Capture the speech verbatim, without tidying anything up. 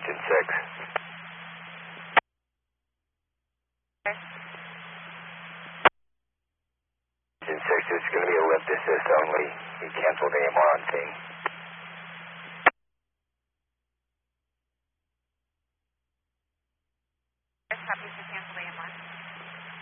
Engine six. Engine six, it's going to be a lift assist only. You canceled A M R on scene.